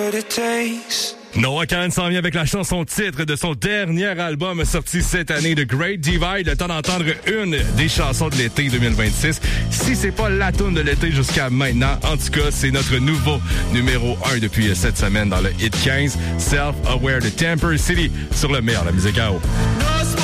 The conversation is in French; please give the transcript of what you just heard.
Noah Kahan s'en vient avec la chanson titre de son dernier album sorti cette année, The Great Divide. Le temps d'entendre une des chansons de l'été 2026. Si c'est pas la toune de l'été jusqu'à maintenant, en tout cas, c'est notre nouveau numéro 1 depuis cette semaine dans le Hit 15. Self-Aware de Temper City sur le meilleur de la musique à eau.